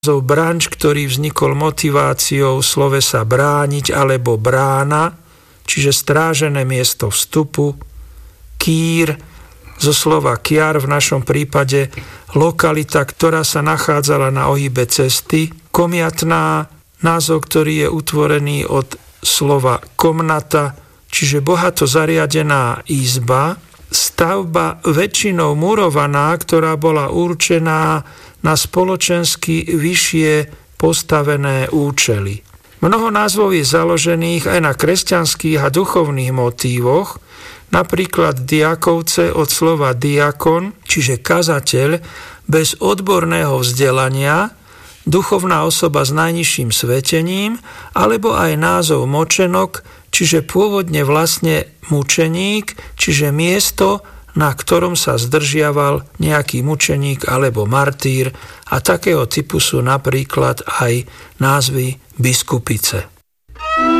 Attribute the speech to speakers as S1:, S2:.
S1: branč, ktorý vznikol motiváciou slovesa brániť alebo brána, čiže strážené miesto vstupu, kýr, zo slova kiar v našom prípade lokalita, ktorá sa nachádzala na ohybe cesty, komiatná, názov, ktorý je utvorený od slova komnata, čiže bohato zariadená izba, stavba väčšinou murovaná, ktorá bola určená na spoločensky vyššie postavené účely. Mnoho názvov je založených aj na kresťanských a duchovných motívoch, napríklad diakovce od slova diakon, čiže kazateľ bez odborného vzdelania, duchovná osoba s najnižším svetením, alebo aj názov močenok, čiže pôvodne vlastne mučeník, čiže miesto, na ktorom sa zdržiaval nejaký mučeník alebo martýr, a takého typu sú napríklad aj názvy biskupice.